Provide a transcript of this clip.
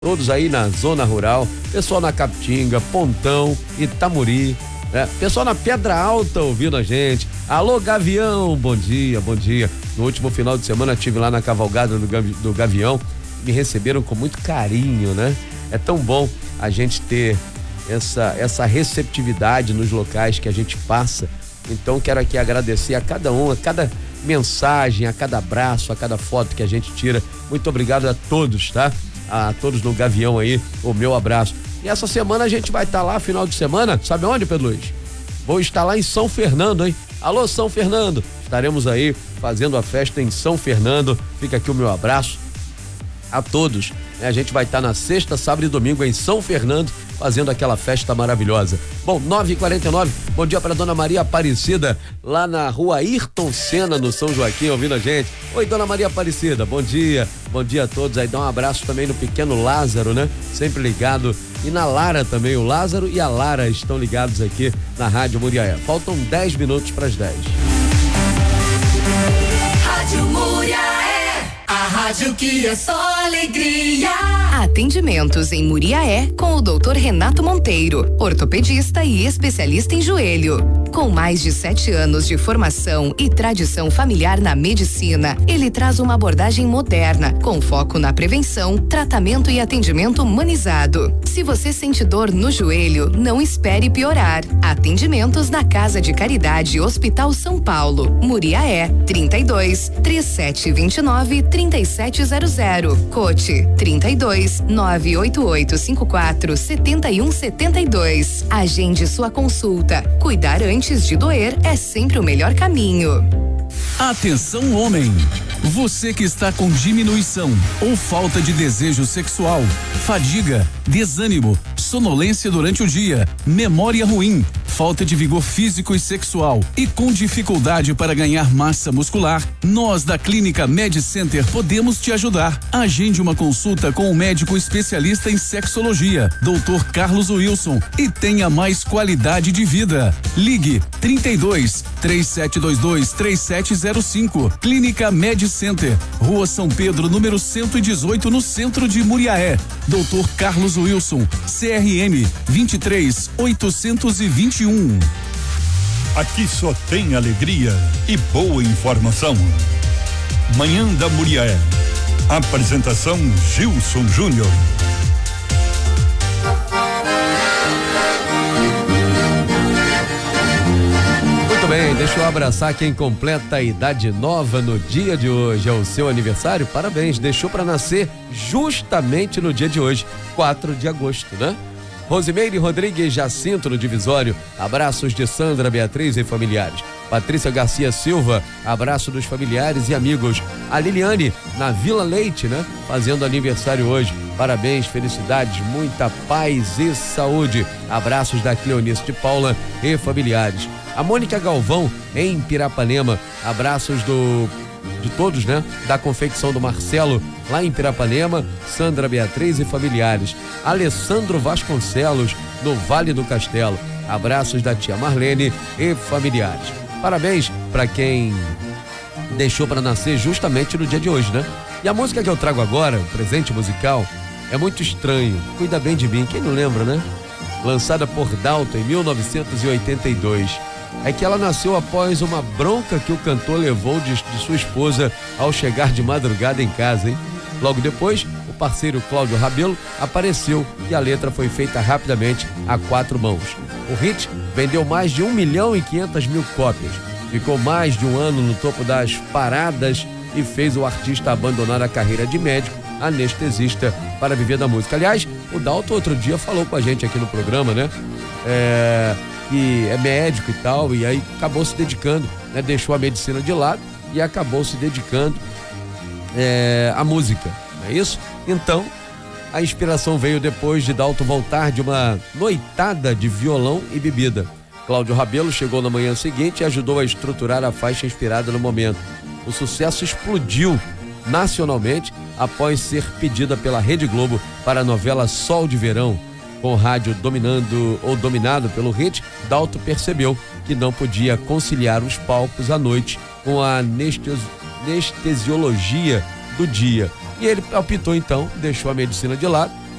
todos aí na zona rural, pessoal na Capitinga, Pontão, Itamuri, pessoal na Pedra Alta ouvindo a gente. Alô, Gavião, bom dia, bom dia. No último final de semana estive lá na cavalgada do Gavião, me receberam com muito carinho, né? É tão bom a gente ter essa receptividade nos locais que a gente passa. Então quero aqui agradecer a cada um, a cada mensagem, a cada abraço, a cada foto que a gente tira. Muito obrigado a todos, tá? A todos no Gavião aí, o meu abraço. E essa semana a gente vai estar lá, final de semana, sabe onde, Pedro Luiz? Vou estar lá em São Fernando, hein? Alô, São Fernando! Estaremos aí fazendo a festa em São Fernando. Fica aqui o meu abraço a todos. A gente vai estar na sexta, sábado e domingo em São Fernando, fazendo aquela festa maravilhosa. Bom, 9h49, bom dia para dona Maria Aparecida, lá na rua Ayrton Senna, no São Joaquim, ouvindo a gente. Oi, dona Maria Aparecida, bom dia a todos. Aí dá um abraço também no pequeno Lázaro, né? Sempre ligado. E na Lara também, o Lázaro e a Lara estão ligados aqui na Rádio Muriaé. Faltam 10 minutos para as 10. Rádio Muriaé, a rádio que é só alegria. Atendimentos em Muriaé com o Dr. Renato Monteiro, ortopedista e especialista em joelho. Com mais de 7 anos de formação e tradição familiar na medicina, ele traz uma abordagem moderna, com foco na prevenção, tratamento e atendimento humanizado. Se você sente dor no joelho, não espere piorar. Atendimentos na Casa de Caridade Hospital São Paulo, Muriaé, 32 3729 3700. Cote 32 98854 7172. Agende sua consulta. Cuidar antes de doer é sempre o melhor caminho. Atenção, homem! Você que está com diminuição ou falta de desejo sexual, fadiga, desânimo, sonolência durante o dia, memória ruim, falta de vigor físico e sexual e com dificuldade para ganhar massa muscular, nós da Clínica Med Center podemos te ajudar. Agende uma consulta com o médico especialista em sexologia, Dr. Carlos Wilson, e tenha mais qualidade de vida. Ligue 32 3722 3705. Clínica Med Center, Rua São Pedro, número 118, no centro de Muriaé. Dr. Carlos Wilson, CRM 23821. Aqui só tem alegria e boa informação. Manhã da Muriaé. Apresentação Gilson Júnior. Muito bem, deixa eu abraçar quem completa a idade nova no dia de hoje. É o seu aniversário? Parabéns, deixou para nascer justamente no dia de hoje, 4 de agosto, né? Rosimeire Rodrigues Jacinto no Divisório, abraços de Sandra Beatriz e familiares. Patrícia Garcia Silva, abraço dos familiares e amigos. A Liliane na Vila Leite, né? Fazendo aniversário hoje. Parabéns, felicidades, muita paz e saúde. Abraços da Cleonice de Paula e familiares. A Mônica Galvão em Pirapanema, abraços de todos, né? Da confecção do Marcelo, lá em Pirapanema, Sandra Beatriz e familiares. Alessandro Vasconcelos, no Vale do Castelo. Abraços da tia Marlene e familiares. Parabéns para quem deixou para nascer justamente no dia de hoje, né? E a música que eu trago agora, o presente musical, é muito estranho. Cuida bem de mim, quem não lembra, né? Lançada por Dalton em 1982. É que ela nasceu após uma bronca que o cantor levou de sua esposa ao chegar de madrugada em casa, hein? Logo depois, o parceiro Cláudio Rabelo apareceu e a letra foi feita rapidamente a 4 mãos. O hit vendeu mais de 1.500.000 cópias, ficou mais de um ano no topo das paradas e fez o artista abandonar a carreira de médico anestesista para viver da música. Aliás, o Dalton outro dia falou com a gente aqui no programa, né? Que é médico e tal, e aí acabou se dedicando, né? Deixou a medicina de lado e acabou se dedicando à música, não é isso? Então, a inspiração veio depois de Dalton voltar de uma noitada de violão e bebida. Cláudio Rabelo chegou na manhã seguinte e ajudou a estruturar a faixa inspirada no momento. O sucesso explodiu nacionalmente após ser pedida pela Rede Globo para a novela Sol de Verão. Com o rádio dominado pelo hit, Dalton percebeu que não podia conciliar os palcos à noite com a anestesiologia do dia. E ele optou então, deixou a medicina de lado